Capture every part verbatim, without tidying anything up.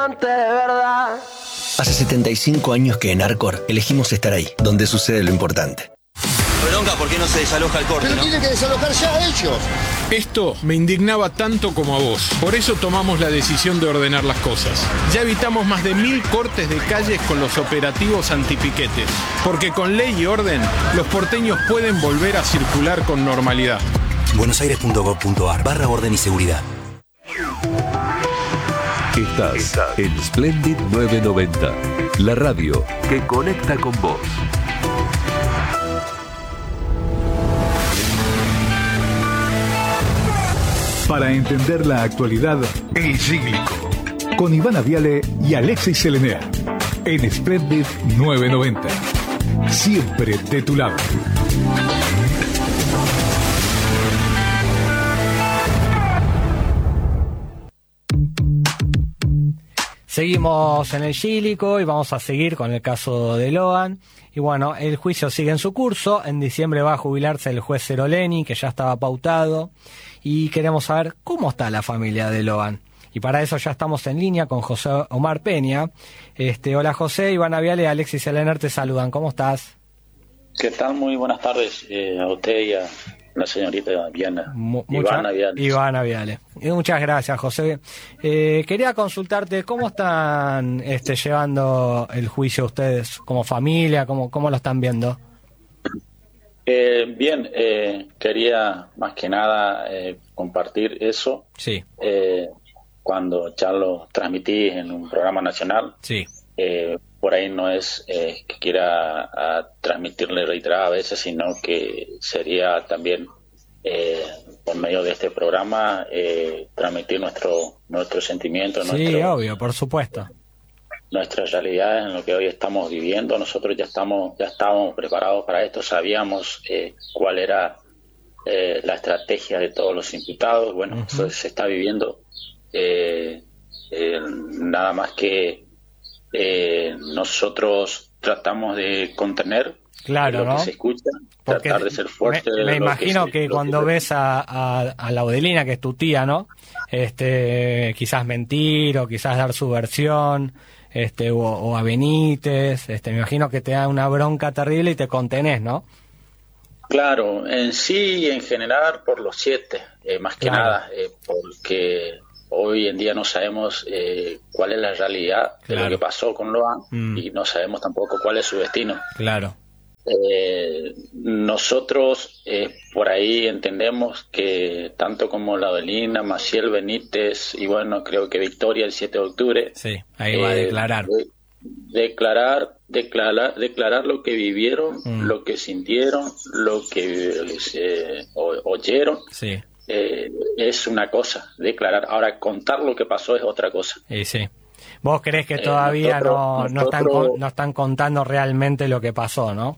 amante de verdad. Hace setenta y cinco años que en Arcor elegimos estar ahí, donde sucede lo importante. Bronca, ¿por qué no se desaloja el corte? Pero ¿no? tienen que desalojar ya ellos. Esto me indignaba tanto como a vos. Por eso tomamos la decisión de ordenar las cosas. Ya evitamos más de mil cortes de calles con los operativos antipiquetes. Porque con ley y orden, los porteños pueden volver a circular con normalidad. buenosaires.gov.ar barra orden y seguridad. Estás, Estás en Splendid novecientos noventa, la radio que conecta con vos. Para entender la actualidad, El Cíclico, con Ivana Viale y Alexis Selenea, en Splendid novecientos noventa. Siempre de tu lado. Seguimos en el Cíclico y vamos a seguir con el caso de Loan. Y bueno, el juicio sigue en su curso. En diciembre va a jubilarse el juez Ceroleni, que ya estaba pautado. Y queremos saber cómo está la familia de Loan. Y para eso ya estamos en línea con José Omar Peña. Este, hola José, Ivana Viale y Alexis Selener te saludan. ¿Cómo estás? ¿Qué tal? Muy buenas tardes eh, a usted y a la señorita Viana. Mu- Ivana mucha, Viale. Ivana Viale. Y muchas gracias, José. Eh, quería consultarte, ¿cómo están este, llevando el juicio ustedes como familia? ¿Cómo, cómo lo están viendo? Eh, bien, eh, quería más que nada eh, compartir eso. Sí. Eh, cuando ya lo transmití en un programa nacional. Sí. Eh, por ahí no es eh, que quiera a transmitirle reiterada a veces, sino que sería también eh, por medio de este programa eh, transmitir nuestro nuestro sentimiento, Sí, nuestro, obvio, por supuesto. nuestras realidades en lo que hoy estamos viviendo. Nosotros ya estamos ya estábamos preparados para esto, sabíamos eh, cuál era eh, la estrategia de todos los imputados. Bueno, uh-huh. Eso se está viviendo. Eh, eh, nada más que eh, nosotros tratamos de contener claro, lo ¿no? que se escucha, porque tratar de ser fuerte. Me, me imagino que, que, se, que cuando que ves a, a, a Laudelina, que es tu tía, ¿no? Este, quizás mentir o quizás dar su versión, este, o, o a Benítez, este, me imagino que te da una bronca terrible y te contenés, ¿no? Claro, en sí y en general por los siete, eh, más que claro. nada, eh, porque hoy en día no sabemos eh, cuál es la realidad claro. de lo que pasó con Loan mm. y no sabemos tampoco cuál es su destino. Claro. Eh, nosotros eh, por ahí entendemos que tanto como Laudelina, Maciel, Benítez y bueno, creo que Victoria el siete de octubre. Sí, ahí va eh, a declarar. De, declarar, declarar, declarar lo que vivieron, mm. lo que sintieron, lo que eh, oyeron. Sí. Eh, es una cosa, declarar. Ahora, contar lo que pasó es otra cosa. Y sí. ¿Vos crees que todavía eh, nosotros, no, no, nosotros, están, no están contando realmente lo que pasó, no?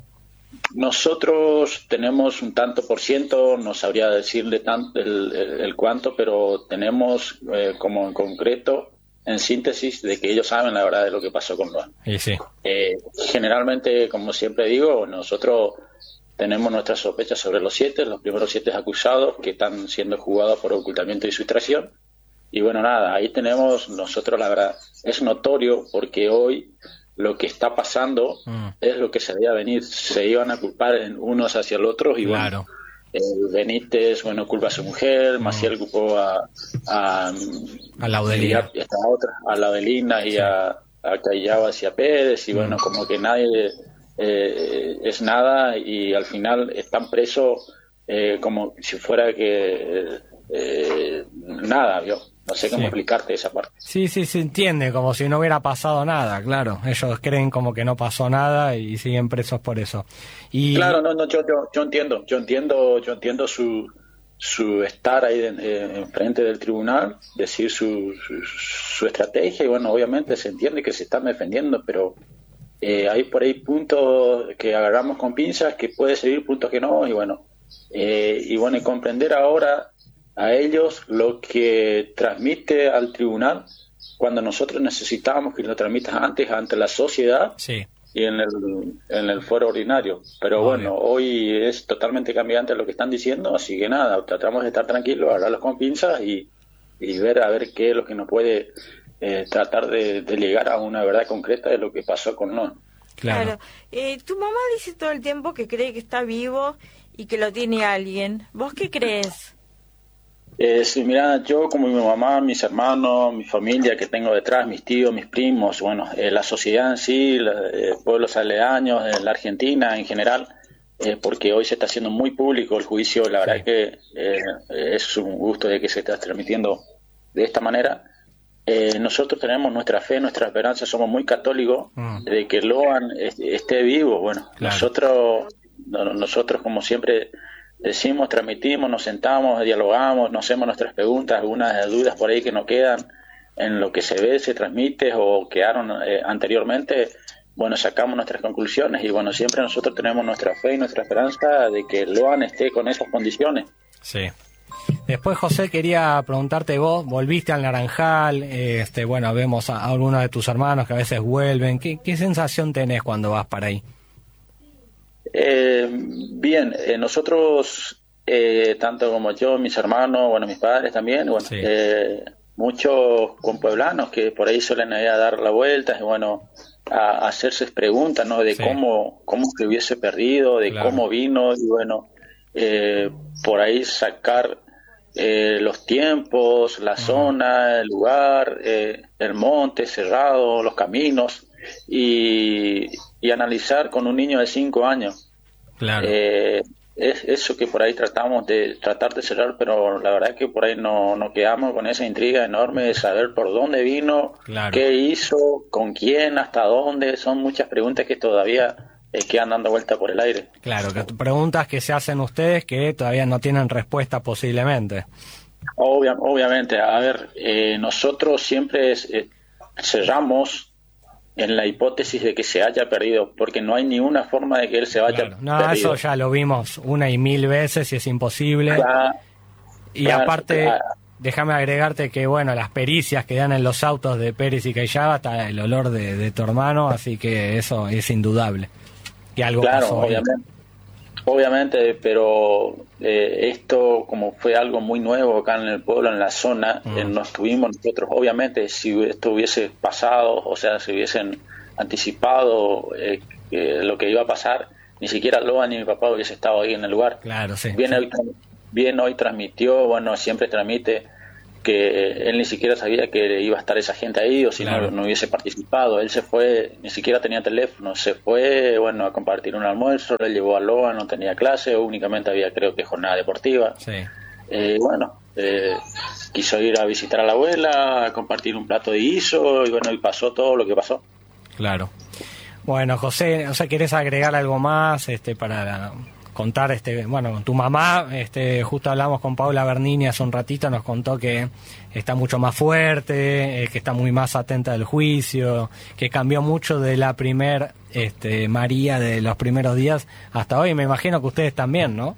Nosotros tenemos un tanto por ciento, no sabría decirle tanto el, el, el cuánto, pero tenemos eh, como en concreto, en síntesis, de que ellos saben la verdad de lo que pasó con Loan. Y sí. Eh, generalmente, como siempre digo, nosotros tenemos nuestras sospechas sobre los siete, los primeros siete acusados que están siendo juzgados por ocultamiento y sustracción. Y bueno, nada, ahí tenemos nosotros, la verdad, es notorio porque hoy lo que está pasando mm. es lo que se veía venir. Se iban a culpar en unos hacia el otro y claro. bueno, eh, Benítez, bueno, culpa a su mujer, mm. Maciel culpó a a, a Laudelina, y a, a, otra, a Laudelina y sí. a, a Callabas y a Pérez y mm. bueno, como que nadie eh, es nada y al final están presos eh, como si fuera que eh, nada, ¿vio? No sé cómo sí. explicarte esa parte. Sí, sí, se entiende, como si no hubiera pasado nada, claro. Ellos creen como que no pasó nada y siguen presos por eso. Y... Claro, no, no, yo, yo, yo entiendo, yo entiendo, yo entiendo su su estar ahí enfrente del tribunal, decir su, su su estrategia y bueno, obviamente se entiende que se están defendiendo, pero eh, hay por ahí puntos que agarramos con pinzas que puede seguir, puntos que no y bueno, eh, y bueno, y comprender ahora a ellos lo que transmite al tribunal cuando nosotros necesitábamos que lo transmitas antes ante la sociedad sí. y en el en el foro ordinario. Pero Obvio. bueno, hoy es totalmente cambiante lo que están diciendo, así que nada, tratamos de estar tranquilos, agarrarlos con pinzas y, y ver a ver qué es lo que nos puede eh, tratar de, de llegar a una verdad concreta de lo que pasó con Loan. Claro. claro. Eh, tu mamá dice todo el tiempo que cree que está vivo y que lo tiene alguien. ¿Vos qué crees? Eh, sí, mira, yo como mi mamá, mis hermanos, mi familia que tengo detrás, mis tíos, mis primos, bueno, eh, la sociedad en sí, la, eh, pueblos aledaños, eh, la Argentina en general, eh, porque hoy se está haciendo muy público el juicio, la sí. verdad que eh, es un gusto de que se esté transmitiendo de esta manera. Eh, nosotros tenemos nuestra fe, nuestra esperanza, somos muy católicos mm. de que Loan esté vivo. Bueno, claro. nosotros, no, nosotros como siempre decimos, transmitimos, nos sentamos, dialogamos, nos hacemos nuestras preguntas, algunas dudas por ahí que nos quedan en lo que se ve, se transmite o quedaron eh, anteriormente. Bueno, sacamos nuestras conclusiones y bueno, siempre nosotros tenemos nuestra fe y nuestra esperanza de que Loan esté con esas condiciones. Sí. Después, José, quería preguntarte vos, volviste al Naranjal, este, bueno, vemos a, a algunos de tus hermanos que a veces vuelven. ¿Qué, qué sensación tenés cuando vas para ahí? Eh, bien, eh, nosotros, eh, tanto como yo, mis hermanos, bueno, mis padres también, bueno, sí. eh, muchos compueblanos que por ahí suelen ir a dar la vuelta y bueno, a, a hacerse preguntas, ¿no? De sí. cómo, cómo se hubiese perdido, de claro. cómo vino y bueno, eh, por ahí sacar eh, los tiempos, la uh-huh. zona, el lugar, eh, el monte cerrado, los caminos y, y analizar con un niño de cinco años. Claro. Eh, es eso que por ahí tratamos de tratar de cerrar, pero la verdad es que por ahí no, no quedamos con esa intriga enorme de saber por dónde vino, claro. qué hizo, con quién, hasta dónde. Son muchas preguntas que todavía eh, quedan dando vuelta por el aire. Claro, que preguntas que se hacen ustedes que todavía no tienen respuesta posiblemente. Obvia, obviamente, a ver, eh, nosotros siempre eh, cerramos en la hipótesis de que se haya perdido, porque no hay ni una forma de que él se vaya claro. No, perdido. Eso ya lo vimos una y mil veces y es imposible. Claro, y claro, aparte, claro. déjame agregarte que, bueno, las pericias que dan en los autos de Pérez y Cayaba, está el olor de, de tu hermano, así que eso es indudable. Que algo claro, pasó ahí. obviamente. Obviamente, pero eh, esto como fue algo muy nuevo acá en el pueblo, en la zona, mm. eh, no estuvimos nosotros, obviamente si esto hubiese pasado, o sea, si hubiesen anticipado eh, eh, lo que iba a pasar, ni siquiera Loan ni mi papá hubiese estado ahí en el lugar. Claro, sí. Bien, sí. Hoy, bien hoy transmitió, bueno, siempre transmite que él ni siquiera sabía que iba a estar esa gente ahí o si claro. no, no hubiese participado. Él se fue, ni siquiera tenía teléfono, se fue, bueno, a compartir un almuerzo, le llevó a Loa, no tenía clase, únicamente había, creo que, jornada deportiva. Sí. Eh, bueno, eh, quiso ir a visitar a la abuela, a compartir un plato de guiso y bueno, y pasó todo lo que pasó. Claro. Bueno, José, o sea, ¿querés agregar algo más este para la... contar, este bueno, tu mamá, este justo hablamos con Paula Bernini hace un ratito, nos contó que está mucho más fuerte, eh, que está muy más atenta del juicio, que cambió mucho de la primer este María de los primeros días hasta hoy. Me imagino que ustedes también, ¿no?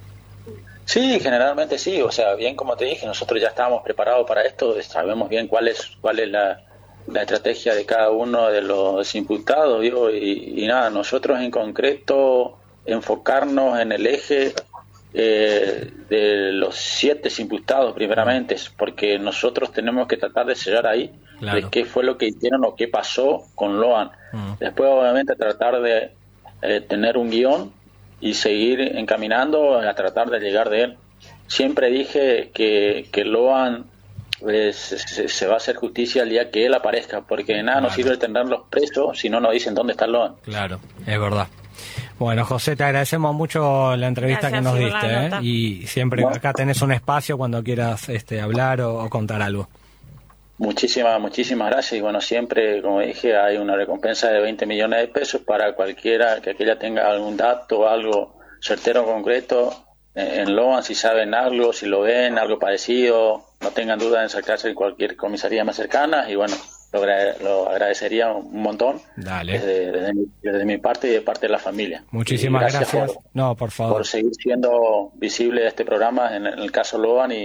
Sí, generalmente sí, o sea, bien como te dije, nosotros ya estábamos preparados para esto, sabemos bien cuál es cuál es la, la estrategia de cada uno de los imputados, digo, y, y nada, nosotros en concreto enfocarnos en el eje eh, de los siete imputados primeramente, porque nosotros tenemos que tratar de sellar ahí claro. de qué fue lo que hicieron o qué pasó con Loan. Uh-huh. Después obviamente tratar de eh, tener un guión y seguir encaminando a tratar de llegar de él. Siempre dije que, que Loan eh, se, se va a hacer justicia el día que él aparezca, porque nada claro. nos sirve tenerlos presos si no nos dicen dónde está Loan. Claro, es verdad. Bueno, José, te agradecemos mucho la entrevista Gracias, que nos diste, ¿eh? Y siempre bueno. acá tenés un espacio cuando quieras este, hablar o, o contar algo. Muchísimas, muchísimas gracias. Y bueno, siempre, como dije, hay una recompensa de veinte millones de pesos para cualquiera que aquella tenga algún dato o algo certero, concreto en Loan, si saben algo, si lo ven, algo parecido, no tengan duda en acercarse en cualquier comisaría más cercana y bueno, Lo, agrade- lo agradecería un montón. Dale. Desde, desde, mi, desde mi parte y de parte de la familia. Muchísimas gracias. gracias. Por, no, por favor. Por seguir siendo visible este programa en, en el caso Loan y,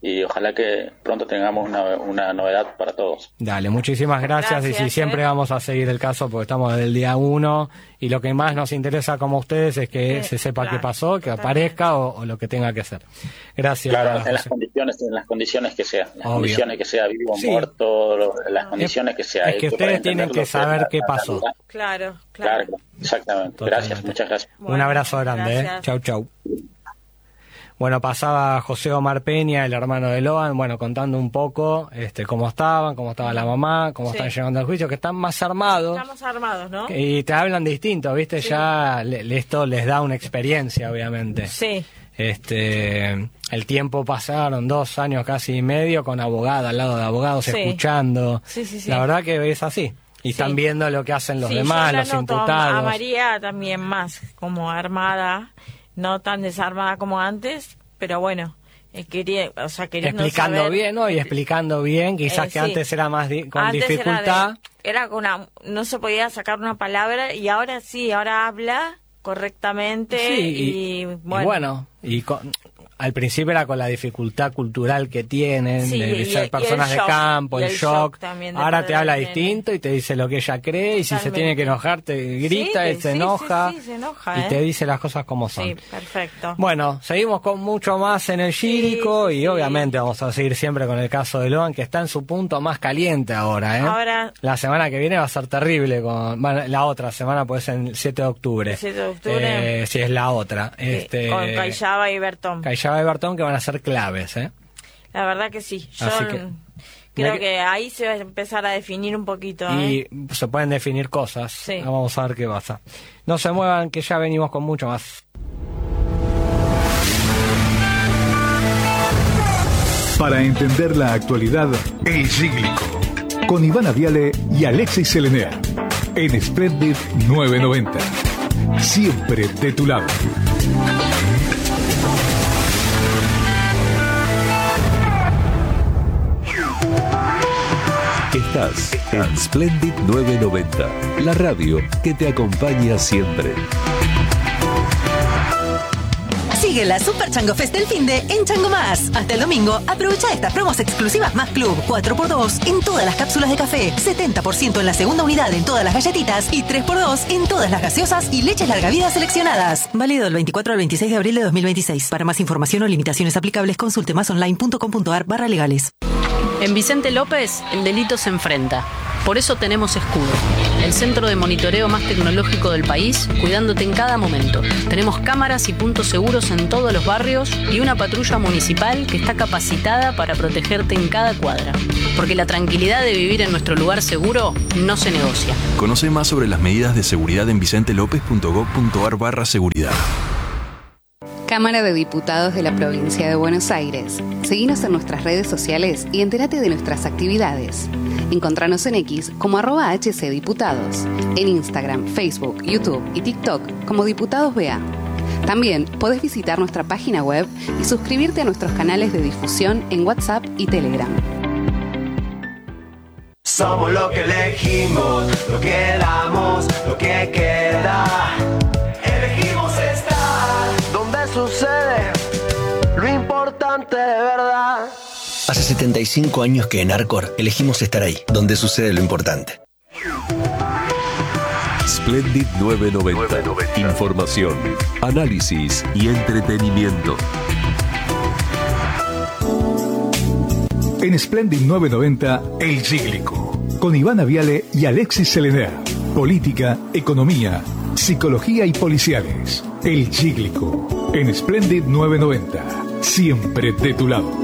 y ojalá que pronto tengamos una, una novedad para todos. Dale, muchísimas gracias, Gracias, y si siempre eh. vamos a seguir el caso porque estamos desde el día uno y lo que más nos interesa como ustedes es que Sí, se sepa claro, qué pasó, que totalmente. aparezca o, o lo que tenga que hacer. Gracias. Claro, en José. las condiciones, en las condiciones que sea, las Obvio. condiciones que sea vivo, Sí. muerto, lo- las condiciones que sea. es que hecho ustedes para tienen entender que lo es saber la- qué la pasó. realidad. Claro, claro. Claro, exactamente. Totalmente. Gracias, muchas gracias. Un Bueno, abrazo grande, ¿eh? gracias. Chau, chau. Bueno, pasaba José Omar Peña, el hermano de Loan, bueno, contando un poco este, cómo estaban, cómo estaba la mamá, cómo Sí. están llevando al juicio, que están más armados. Estamos armados, ¿no? Y te hablan distinto, ¿viste? Sí. Ya le- esto les da una experiencia, obviamente. Sí. Este, el tiempo pasaron dos años casi y medio con abogado, al lado de abogados, Sí. escuchando. Sí, sí, sí. La verdad que es así. Y están Sí. viendo lo que hacen los Sí, demás, yo la los noto a- imputados. A María también más como armada, no tan desarmada como antes, pero bueno, eh, quería, o sea, queriendo Explicando saber- bien, ¿no? Y explicando bien, quizás Eh, que sí. antes era más di- con Antes dificultad. Era, de- era con una, no se podía sacar una palabra y ahora sí, ahora habla correctamente Sí, y, y bueno. y bueno, y con- al principio era con la dificultad cultural que tienen, Sí, de y- y ser el personas de shock, campo, y el el shock. shock también de Ahora perder te habla al nene. distinto y te dice lo que ella cree, y si se Totalmente. tiene que enojar, te grita Sí, y se sí, enoja, sí, sí, se enoja, y ¿eh? te dice las cosas como son. Sí, perfecto. Bueno, seguimos con mucho más en el Gírico Sí, sí, y sí. obviamente vamos a seguir siempre con el caso de Loan, que está en su punto más caliente ahora, ¿eh? Ahora- La semana que viene va a ser terrible, con bueno, la otra semana puede ser el siete de octubre. El siete de octubre. Eh, si es la otra. Sí, este, con Cayaba y Bertón. Cayaba y Bertón, que van a ser claves, ¿eh? La verdad que sí. Yo Así que- creo Me- que ahí se va a empezar a definir un poquito. ¿eh? Y se pueden definir cosas. Sí. Vamos a ver qué pasa. No se muevan, que ya venimos con mucho más. Para entender la actualidad, El Cíclico, con Ivana Viale y Alexis Selenea, en Splendid novecientos noventa. Siempre de tu lado. Estás en Splendid novecientos noventa, la radio que te acompaña siempre. Sigue la Super Chango Fest del finde en Chango Más. Hasta el domingo, aprovecha estas promos exclusivas Más Club. cuatro por dos en todas las cápsulas de café, setenta por ciento en la segunda unidad en todas las galletitas y tres por dos en todas las gaseosas y leches larga vida seleccionadas. Válido del veinticuatro al veintiséis de abril de dos mil veintiséis. Para más información o limitaciones aplicables, consulte másonline.com.ar barra legales. En Vicente López, el delito se enfrenta. Por eso tenemos Escudo, el centro de monitoreo más tecnológico del país, cuidándote en cada momento. Tenemos cámaras y puntos seguros en todos los barrios y una patrulla municipal que está capacitada para protegerte en cada cuadra. Porque la tranquilidad de vivir en nuestro lugar seguro no se negocia. Conoce más sobre las medidas de seguridad en vicentelopez.gov.ar barra seguridad. Cámara de Diputados de la Provincia de Buenos Aires. Seguinos en nuestras redes sociales y entérate de nuestras actividades. Encontranos en X como arroba hcdiputados, en Instagram, Facebook, YouTube y TikTok como Diputados B A. También podés visitar nuestra página web y suscribirte a nuestros canales de difusión en WhatsApp y Telegram. Somos lo que elegimos, lo que damos, lo que queda. Elegimos estar donde sucede lo importante de verdad. Hace setenta y cinco años que en Arcor elegimos estar ahí, donde sucede lo importante. Splendid novecientos noventa. Información, análisis y entretenimiento. En Splendid novecientos noventa, El Cíclico, con Ivana Viale y Alexis Selenea. Política, economía, psicología y policiales. El Cíclico, en Splendid novecientos noventa. Siempre de tu lado.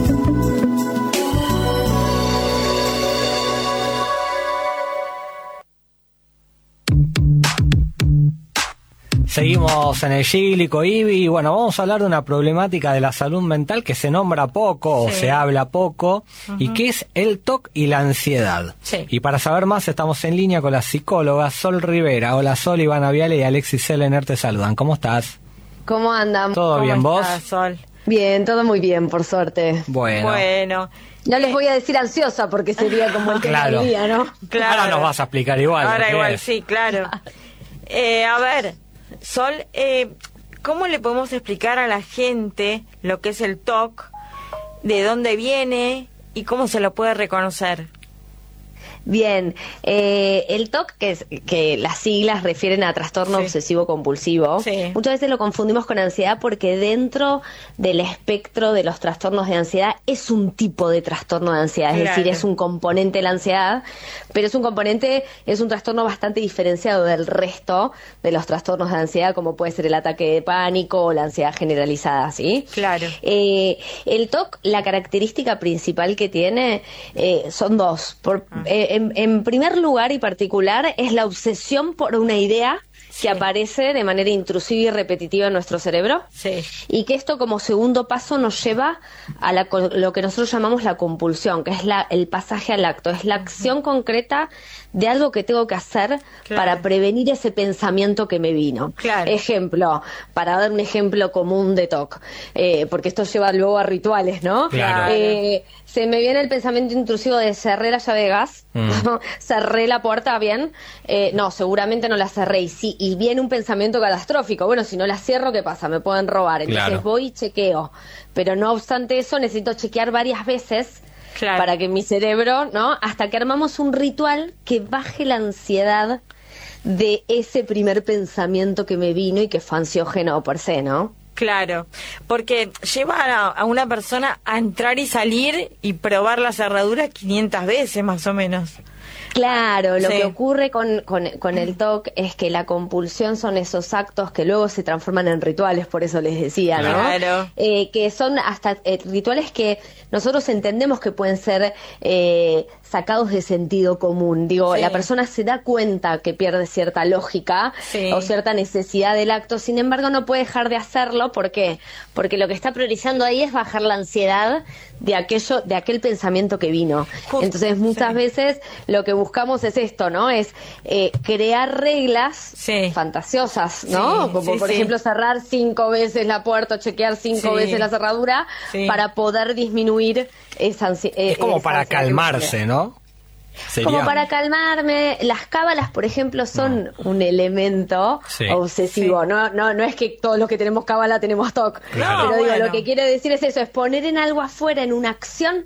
Seguimos en el Gílico, Ibi, y bueno, vamos a hablar de una problemática de la salud mental que se nombra poco Sí. o se habla poco, Ujú. y que es el T O C y la ansiedad. Sí. Y para saber más estamos en línea con la psicóloga Sol Rivera. Hola Sol, Ivana Viale y Alexis Selener te saludan. ¿Cómo estás? ¿Cómo andan? ¿Todo ¿Cómo bien, vos? estás, Sol? Bien, todo muy bien, por suerte. Bueno. Bueno, No les voy a decir ansiosa porque sería como el tema Claro. del día, ¿no? claro. Ahora nos vas a explicar igual. Ahora ¿qué igual, es? sí, claro. Eh, a ver, Sol, eh, ¿cómo le podemos explicar a la gente lo que es el T O C de dónde viene y cómo se lo puede reconocer. Bien, eh, el T O C, que, es, que las siglas refieren a trastorno sí. obsesivo compulsivo, sí. muchas veces lo confundimos con ansiedad porque dentro del espectro de los trastornos de ansiedad es un tipo de trastorno de ansiedad, claro. es decir, es un componente de la ansiedad, pero es un componente, es un trastorno bastante diferenciado del resto de los trastornos de ansiedad, como puede ser el ataque de pánico o la ansiedad generalizada, ¿sí? Claro. Eh, el T O C, la característica principal que tiene eh, son dos. Por, ah. eh, En, en primer lugar y particular es la obsesión por una idea que sí. aparece de manera intrusiva y repetitiva en nuestro cerebro sí. y que esto como segundo paso nos lleva a la, lo que nosotros llamamos la compulsión, que es la, el pasaje al acto, es la acción uh-huh. concreta de algo que tengo que hacer claro. para prevenir ese pensamiento que me vino. Claro. Ejemplo, para dar un ejemplo común de T O C, eh, porque esto lleva luego a rituales, ¿no? Claro. Eh, se me viene el pensamiento intrusivo de cerré la llave de gas, mm. cerré la puerta, bien, eh, no, seguramente no la cerré, y sí, y viene un pensamiento catastrófico, bueno, si no la cierro, ¿qué pasa? Me pueden robar, entonces claro. voy y chequeo, pero no obstante eso, necesito chequear varias veces claro. para que mi cerebro, ¿no? Hasta que armamos un ritual que baje la ansiedad de ese primer pensamiento que me vino y que fue ansiógeno per se, ¿no? Claro, porque lleva a, a una persona a entrar y salir y probar la cerradura quinientas veces más o menos. Claro, lo sí. que ocurre con, con, con el T O C es que la compulsión son esos actos que luego se transforman en rituales, por eso les decía, ¿no? Claro. Eh, que son hasta eh, rituales que nosotros entendemos que pueden ser eh, sacados de sentido común. Digo, sí. la persona se da cuenta que pierde cierta lógica sí. o cierta necesidad del acto, sin embargo no puede dejar de hacerlo. ¿Por qué? Porque lo que está priorizando ahí es bajar la ansiedad de aquello, de aquel pensamiento que vino. Justo, Entonces muchas sí. veces lo que buscamos es esto, ¿no? Es eh, crear reglas sí. fantasiosas, ¿no? Sí, Como sí, por sí. ejemplo cerrar cinco veces la puerta, chequear cinco sí. veces la cerradura sí. para poder disminuir esa ansiedad. Es como esa para calmarse, ¿no? ¿Sería? Como para calmarme. Las cábalas, por ejemplo, son no. un elemento sí. obsesivo. Sí. No, no, no es que todos los que tenemos cábala tenemos T O C. Claro. Pero digo, bueno. lo que quiero decir es eso, es poner en algo afuera, en una acción,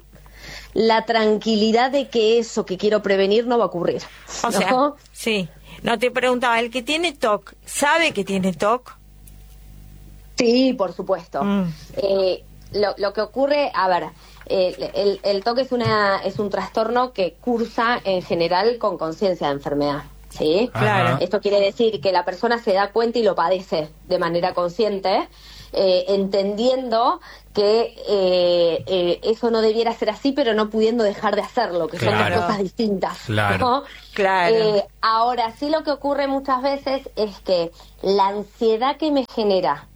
la tranquilidad de que eso que quiero prevenir no va a ocurrir. O ¿no? sea, sí. No, te preguntaba, ¿el que tiene T O C sabe que tiene T O C? Sí, por supuesto. Mm. Eh, lo, lo que ocurre, a ver... Eh, el, el T O C es una es un trastorno que cursa en general con conciencia de enfermedad, ¿sí? Claro. Esto quiere decir que la persona se da cuenta y lo padece de manera consciente, eh, entendiendo que eh, eh, eso no debiera ser así, pero no pudiendo dejar de hacerlo, que claro. son dos cosas distintas. Claro. ¿no? Claro. Eh, ahora, sí lo que ocurre muchas veces es que la ansiedad que me genera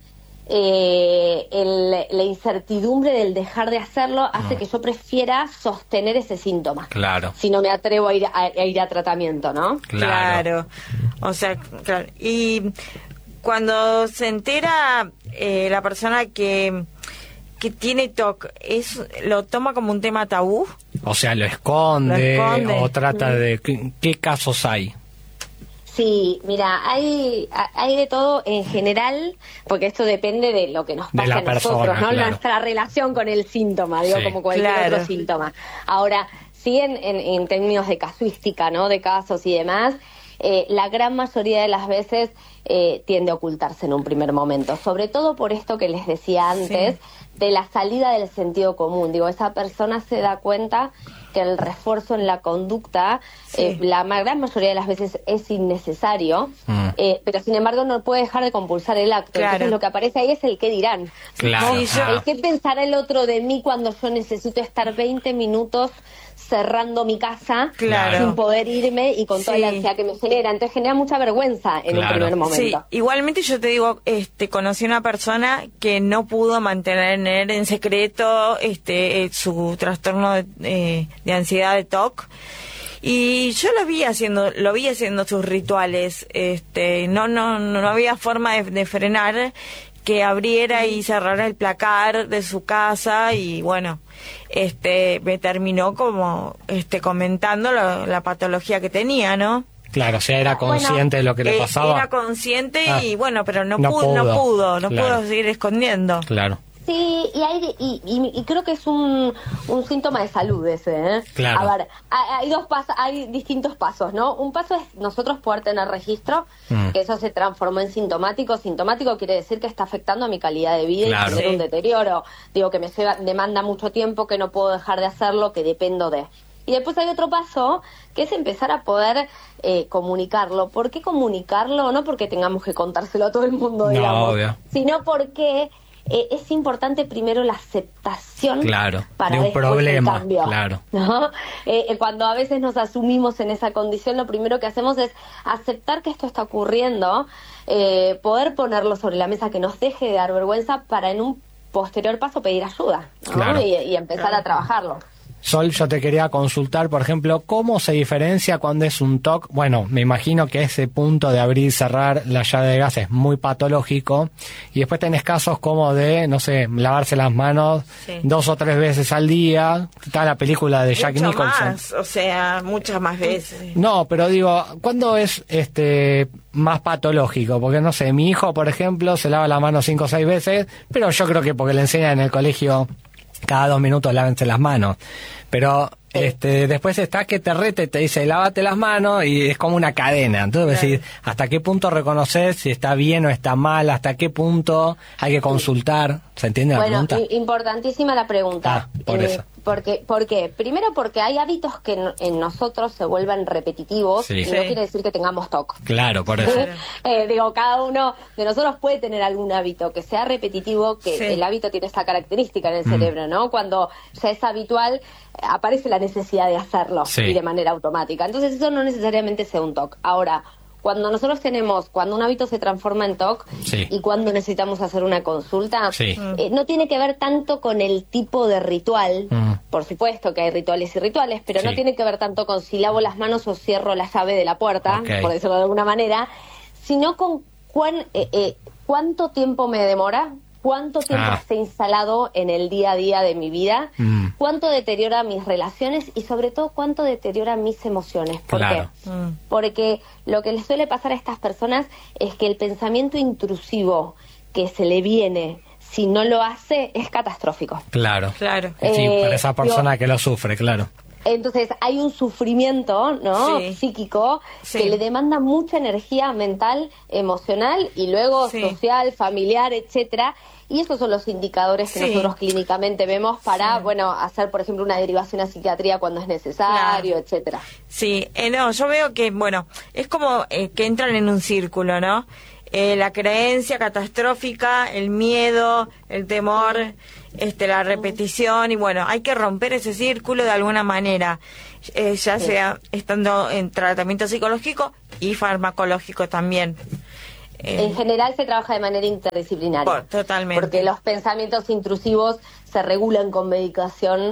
Eh, el, la incertidumbre del dejar de hacerlo hace mm. que yo prefiera sostener ese síntoma. Claro. Si no me atrevo a ir a, a ir a tratamiento, ¿no? Claro. claro. O sea, claro. Y cuando se entera eh, la persona que que tiene T O C, ¿es, lo toma como un tema tabú? O sea, lo esconde, lo esconde. o trata de... ¿Qué, qué casos hay? Sí, mira, hay hay de todo en general, porque esto depende de lo que nos pasa a nosotros, persona, ¿no? Claro. Nuestra relación con el síntoma, digo, sí. como cualquier Claro. otro síntoma. Ahora, sí en, en, en términos de casuística, ¿no? De casos y demás, eh, la gran mayoría de las veces eh, tiende a ocultarse en un primer momento, sobre todo por esto que les decía antes, sí. de la salida del sentido común. Digo, esa persona se da cuenta que el refuerzo en la conducta, sí. eh, la gran mayoría de las veces es innecesario, mm. eh, pero sin embargo no puede dejar de compulsar el acto. Claro. Entonces lo que aparece ahí es el qué dirán. Claro. ¿no? Ah. El qué pensará el otro de mí cuando yo necesito estar veinte minutos cerrando mi casa claro. sin poder irme y con toda sí. la ansiedad que me genera. Entonces genera mucha vergüenza en claro. un primer momento. Sí, igualmente yo te digo, este, conocí una persona que no pudo mantener en secreto este eh, su trastorno de, eh, de ansiedad de T O C. Y yo lo vi haciendo, lo vi haciendo sus rituales, este, no, no, no había forma de, de frenar que abriera y cerrara el placar de su casa y bueno, este, me terminó como, este, comentando lo, la patología que tenía, ¿no? Claro, o sea, era consciente bueno, de lo que le pasaba. Era consciente ah, y bueno, pero no, no pudo, pudo, no pudo, no claro. pudo seguir escondiendo. Claro. Sí, y, hay, y, y, y creo que es un, un síntoma de salud ese, ¿eh? Claro. A ver, hay, hay dos pasos, hay distintos pasos, ¿no? Un paso es nosotros poder tener registro, mm. que eso se transformó en sintomático. Sintomático quiere decir que está afectando a mi calidad de vida, claro. y tener sí. un deterioro. Digo, que me lleva, demanda mucho tiempo, que no puedo dejar de hacerlo, que dependo de... Y después hay otro paso, que es empezar a poder eh, comunicarlo. ¿Por qué comunicarlo? No porque tengamos que contárselo a todo el mundo, no, digamos, obvio. sino porque eh, es importante primero la aceptación, claro, para de un después problema, el cambio, claro. ¿no? Eh, cuando a veces nos asumimos en esa condición, lo primero que hacemos es aceptar que esto está ocurriendo, eh, poder ponerlo sobre la mesa, que nos deje de dar vergüenza, para en un posterior paso pedir ayuda, ¿no? Claro. y, y empezar claro. a trabajarlo. Sol, yo te quería consultar, por ejemplo, ¿cómo se diferencia cuando es un T O C? Bueno, me imagino que ese punto de abrir y cerrar la llave de gas es muy patológico, y después tenés casos como de, no sé, lavarse las manos sí. dos o tres veces al día. Está la película de Jack Mucho Nicholson. Más, o sea, muchas más veces. No, pero digo, ¿cuándo es este más patológico? Porque, no sé, mi hijo, por ejemplo, se lava la mano cinco o seis veces, pero yo creo que porque le enseñan en el colegio cada dos minutos lávense las manos. Pero este después está que te rete, te dice lávate las manos, y es como una cadena. Entonces decir, ¿hasta qué punto reconocer si está bien o está mal? ¿Hasta qué punto hay que consultar? ¿Se entiende la bueno, pregunta? Importantísima la pregunta. Ah, por eh, eso. Porque, ¿Por qué? Primero porque hay hábitos que en, en nosotros se vuelven repetitivos, sí. y sí. no quiere decir que tengamos T O C. Claro, por eso. eh, digo, cada uno de nosotros puede tener algún hábito que sea repetitivo, que sí. el hábito tiene esta característica en el mm. cerebro, ¿no? Cuando ya es habitual, aparece la necesidad de hacerlo, sí. y de manera automática. Entonces eso no necesariamente sea un T O C. Ahora, cuando nosotros tenemos, cuando un hábito se transforma en T O C, sí. y cuando necesitamos hacer una consulta, sí. eh, no tiene que ver tanto con el tipo de ritual, mm. por supuesto que hay rituales y rituales, pero sí. no tiene que ver tanto con si lavo las manos o cierro la llave de la puerta, okay. por decirlo de alguna manera, sino con cuán, eh, eh, cuánto tiempo me demora, cuánto tiempo ah. está instalado en el día a día de mi vida, mm. cuánto deteriora mis relaciones y sobre todo cuánto deteriora mis emociones. ¿Por claro. qué? Mm. Porque lo que les suele pasar a estas personas es que el pensamiento intrusivo que se le viene si no lo hace es catastrófico. Claro, claro. Sí, eh, para esa persona yo, que lo sufre, claro. Entonces hay un sufrimiento, ¿no? Sí. psíquico, sí. que le demanda mucha energía mental, emocional y luego sí. social, familiar, etcétera. Y esos son los indicadores que sí. nosotros clínicamente vemos para, sí. bueno, hacer, por ejemplo, una derivación a psiquiatría cuando es necesario, claro. etcétera. Sí, eh, no, yo veo que, bueno, es como eh, que entran en un círculo, ¿no? Eh, la creencia catastrófica, el miedo, el temor, este, la repetición, y bueno, hay que romper ese círculo de alguna manera, eh, ya sí. sea estando en tratamiento psicológico y farmacológico también. Eh, en general se trabaja de manera interdisciplinaria. Por, totalmente. Porque los pensamientos intrusivos se regulan con medicación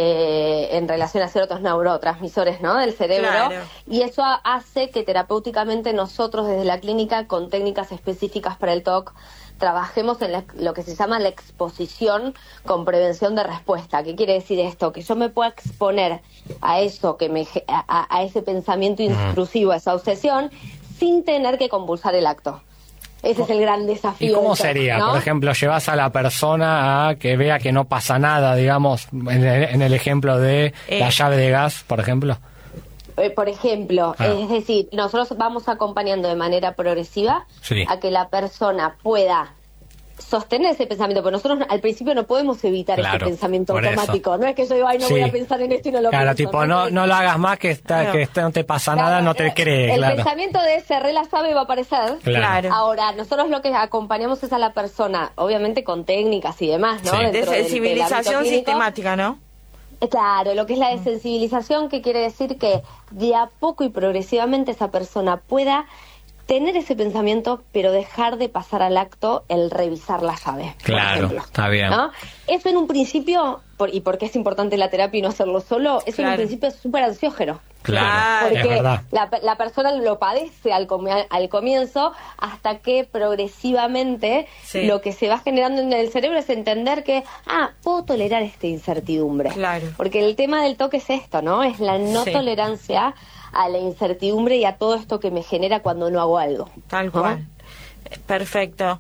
eh, en relación a ciertos neurotransmisores, ¿no?, del cerebro. Claro. Y eso hace que terapéuticamente nosotros desde la clínica, con técnicas específicas para el T O C, trabajemos en la, lo que se llama la exposición con prevención de respuesta. ¿Qué quiere decir esto? Que yo me pueda exponer a eso, que me a, a ese pensamiento intrusivo, a esa obsesión, sin tener que convulsar el acto. Ese es el gran desafío. ¿Y cómo sería? ¿no? Por ejemplo, llevas a la persona a que vea que no pasa nada, digamos, en el, en el ejemplo de eh. la llave de gas, por ejemplo. Eh, por ejemplo, ah. es decir, nosotros vamos acompañando de manera progresiva sí. a que la persona pueda sostener ese pensamiento, porque nosotros al principio no podemos evitar claro, ese pensamiento automático. Eso. No es que yo digo, ay, no sí. voy a pensar en esto y no lo claro, pienso. Claro, tipo, no, no, no lo hagas más, que, está, claro. que está, no te pasa claro, nada, no te crees. El claro. pensamiento de cerré la llave va a aparecer. Claro. Ahora, nosotros lo que acompañamos es a la persona, obviamente con técnicas y demás, ¿no? Sí. De sensibilización sistemática, ¿no? Claro, lo que es la desensibilización, que quiere decir que de a poco y progresivamente esa persona pueda tener ese pensamiento, pero dejar de pasar al acto el revisar la llave. Claro, está bien. ¿No? Eso en un principio, por, y porque es importante la terapia y no hacerlo solo, eso claro. en un principio es súper ansiógeno. Claro, porque es verdad. La, la persona lo padece al, come, al comienzo, hasta que progresivamente sí. lo que se va generando en el cerebro es entender que, ah, puedo tolerar esta incertidumbre. Claro. Porque el tema del toque es esto, ¿no? Es la no sí. tolerancia a la incertidumbre y a todo esto que me genera cuando no hago algo. Tal cual. ¿No? Perfecto.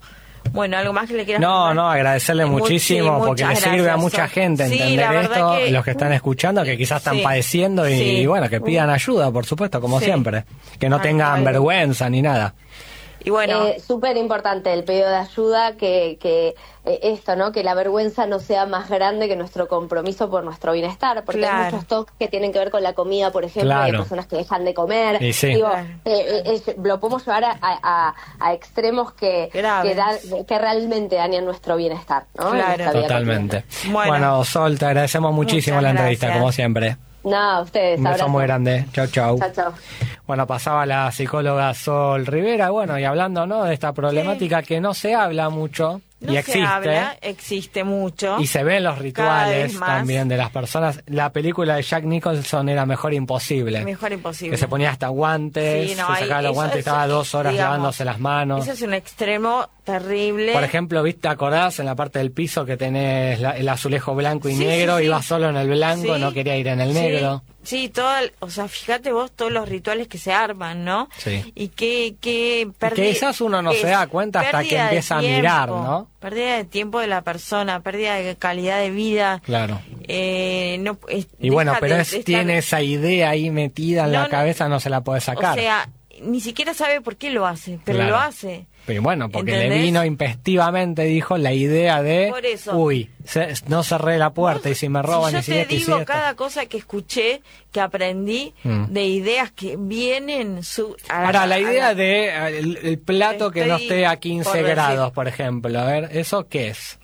Bueno, ¿algo más que le quieras No, contar? no, agradecerle Much- muchísimo sí, porque le muchas sirve a gracias. mucha gente Sí, entender la verdad esto, que- los que están escuchando, que quizás están Sí. padeciendo y, Sí. bueno, que pidan ayuda, por supuesto, como Sí. siempre. Que no Tal tengan cual. vergüenza ni nada. Y bueno, Eh, súper importante el pedido de ayuda, que, que eh, esto, ¿no? Que la vergüenza no sea más grande que nuestro compromiso por nuestro bienestar, porque Claro. hay muchos toques que tienen que ver con la comida, por ejemplo, Claro. hay personas que dejan de comer. Y sí. Digo, Claro. eh, eh, eh, lo podemos llevar a, a- a extremos que, que, Graves. da- que realmente dañan nuestro bienestar, ¿no? En Claro. nuestra vida Totalmente. cotidiana. Bueno. Bueno, Sol, te agradecemos muchísimo Muchas la entrevista, gracias. como siempre. No, a ustedes, Un beso abrazo. muy grande. Chau, chau. Chao, chao. Bueno, pasaba la psicóloga Sol Rivera, bueno, y hablando, ¿no?, de esta problemática que no se habla mucho no y se existe. habla, existe mucho. Y se ven los Cada rituales vez más. también de las personas. La película de Jack Nicholson era Mejor Imposible. Mejor imposible. Que se ponía hasta guantes, Sí, no, se ahí- sacaba los eso guantes y es- estaba dos horas digamos, lavándose las manos. Ese es un extremo terrible. Por ejemplo, ¿viste, te acordás en la parte del piso que tenés la- el azulejo blanco y Sí, negro? sí, sí. Ibas solo en el blanco, Sí, no quería ir en el sí, negro. Sí, todo, el- o sea, fíjate vos todos los rituales que se arman, ¿no? Sí. Y que, que, Y que quizás uno no que se es da cuenta hasta que pérdida de empieza a mirar, tiempo, ¿no? Pérdida de tiempo de la persona, pérdida de calidad de vida. Claro. Eh, no, es- Y bueno, deja pero de- es, de estar- tiene esa idea ahí metida en No, la no. cabeza, no se la puede sacar. O sea, ni siquiera sabe por qué lo hace, pero Claro. lo hace. Pero bueno, porque le ¿Entendés? vino impestivamente, dijo, la idea de, Por eso. uy, se- no cerré la puerta y si me roban y Si si yo esto te y si digo esto. cada cosa que escuché, que aprendí, Mm. de ideas que vienen... Su, a Ahora, la a idea de eh, el, el plato que no Estoy esté a quince por decir. grados, por ejemplo, a ver, ¿eso qué es?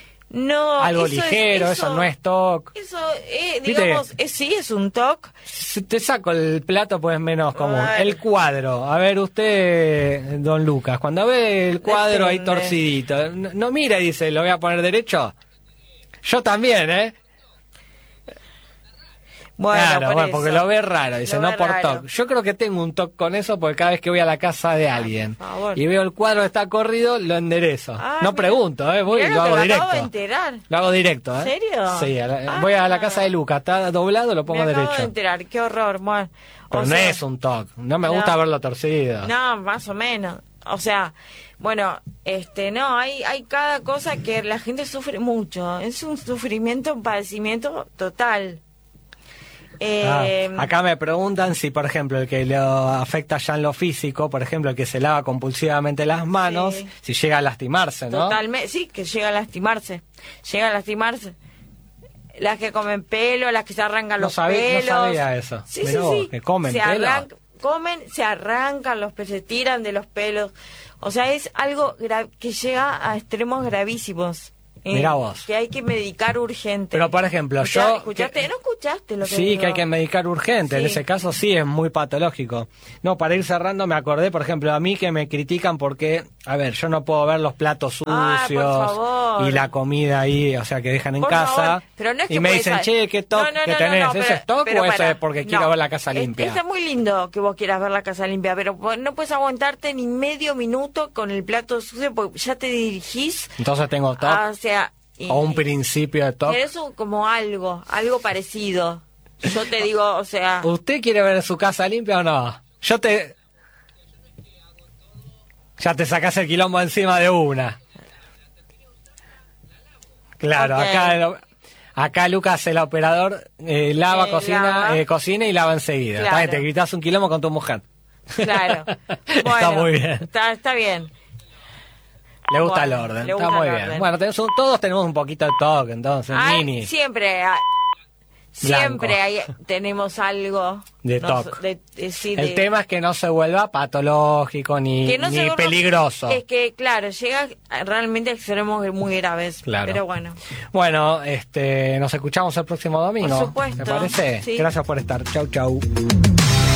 No, Algo eso es- ligero, eso, no es toc. Eso, eh, ¿Viste? digamos, eh, sí es un toc. Si te saco el plato, pues menos común. A ver. El cuadro. A ver, usted, don Lucas, cuando ve el cuadro ahí Depende. torcidito, no, no mira y dice, ¿lo voy a poner derecho? Yo también, ¿eh? Bueno, claro, por bueno, eso. porque lo ve raro, dice, Lo no ve por raro. toc. Yo creo que tengo un toc con eso porque cada vez que voy a la casa de alguien favor. y veo el cuadro que está corrido, lo enderezo. Ah, no mira. pregunto, ¿eh? Voy y Mirá lo que hago me directo. acabo de enterar. Lo hago directo, ¿eh? ¿En serio? Sí, a la- Ah. voy a la casa de Lucas, está doblado, lo pongo Me acabo derecho. de enterar, qué horror. Bueno, Pero o no sea, es un toc, no me no. gusta verlo torcido. No, más o menos. O sea, bueno, este, no, hay, hay cada cosa que la gente sufre mucho. Es un sufrimiento, un padecimiento total. Ah, Eh, acá me preguntan si, por ejemplo, el que le afecta ya en lo físico, por ejemplo, el que se lava compulsivamente las manos, Sí. si llega a lastimarse, ¿no? Totalmente, sí, que llega a lastimarse. Llega a lastimarse. Las que comen pelo, las que se arrancan No los sabía- no pelos. sabía eso. Sí, Mirá sí, vos, sí. que comen se pelo. arran- comen, se arrancan los pelos, se tiran de los pelos. O sea, es algo gra- que llega a extremos gravísimos. eh, Mirá vos. Que hay que medicar urgente. Pero, por ejemplo, Escuchá- yo... ¿Escuchaste? que- ¿No escuchaste lo que Sí, digo? que hay que medicar urgente. En Sí. ese caso sí es muy patológico. No, para ir cerrando me acordé, por ejemplo, a mí que me critican porque, a ver, yo no puedo ver los platos sucios Ah, por favor. y la comida ahí, o sea, que dejan en Por casa. favor, pero no es y que me puedes dicen, sa- che, ¿qué toc No, no, que no, tenés? no, ¿Eso pero- es toc pero o eso pará. es porque No, quiero ver la casa es- limpia? Está muy lindo que vos quieras ver la casa limpia, pero po- no puedes aguantarte ni medio minuto con el plato sucio porque ya te dirigís Entonces tengo toc hacia... y- o un principio de toc. Tenés un- como algo, algo parecido. Yo te digo, o sea... ¿Usted quiere ver su casa limpia o no? Yo te... Ya te sacás el quilombo encima de una. Claro, Ok. acá acá Lucas, el operador, eh, lava, Eh, cocina, lava. eh, cocina y lava enseguida. Claro. Está bien, te gritas un quilombo con tu mujer. Claro. Está Bueno, muy bien. Está, está bien. Le gusta Bueno, el orden. le Está gusta muy el bien. orden. Bueno, tenemos un- todos tenemos un poquito de toque, entonces, Hay- mini. siempre hay, siempre hay, tenemos algo De no toc. sé, de- de- sí, El de- tema es que no se vuelva patológico ni, que no ni se vuelva- peligroso. Es que, claro, llega a- realmente a extremos muy graves. Claro. Pero bueno. Bueno, este, nos escuchamos el próximo domingo. Por supuesto, ¿Te parece? sí. Gracias por estar. Chau, chau.